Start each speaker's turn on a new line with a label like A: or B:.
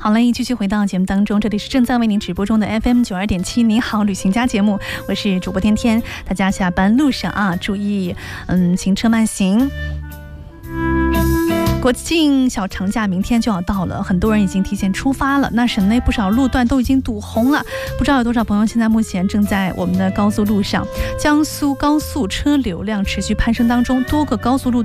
A: 好嘞，继续回到节目当中，这里是正在为您直播中的 FM92.7，你好旅行家节目，我是主播天天。大家下班路上啊，注意行车慢行。国庆小长假明天就要到了，很多人已经提前出发了。那省内不少路段都已经堵红了，不知道有多少朋友现在目前正在我们的高速路上。江苏高速车流量持续攀升当中，多个高速路